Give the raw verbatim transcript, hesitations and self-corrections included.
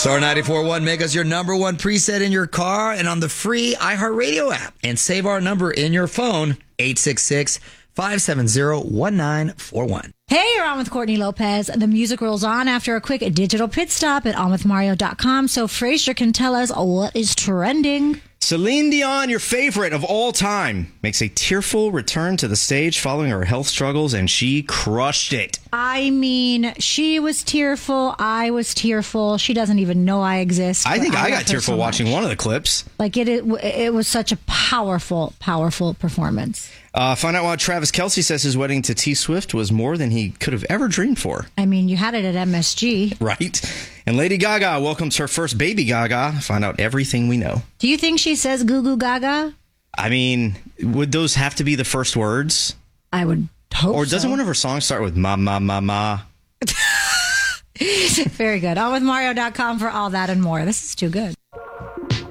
Star ninety-four point one, make us your number one preset in your car and on the free iHeartRadio app. And save our number in your phone, eight six six, five seven zero, one nine four one. Hey, you're on with Courtney Lopez. The music rolls on after a quick digital pit stop at on with mario dot com so Frasier can tell us what is trending. Celine Dion, your favorite of all time, makes a tearful return to the stage following her health struggles, and she crushed it. I mean, she was tearful. I was tearful. She doesn't even know I exist. I think I, I got love her tearful so watching much. one of the clips. Like, it, it, it was such a powerful, powerful performance. Uh, find out why Travis Kelce says his wedding to T Swift was more than he could have ever dreamed for. I mean, you had it at M S G. Right. And Lady Gaga welcomes her first baby Gaga. Find out everything we know. Do you think she says goo goo gaga? I mean, would those have to be the first words? I would hope Or doesn't so. one of her songs start with ma, ma, ma, ma? Very good. on with mario dot com for all that and more. This is too good.